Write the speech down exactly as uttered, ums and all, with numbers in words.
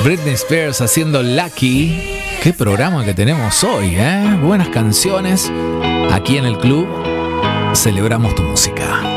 Britney Spears haciendo Lucky. Qué programa que tenemos hoy, ¿eh? Buenas canciones. Aquí en el club celebramos tu música.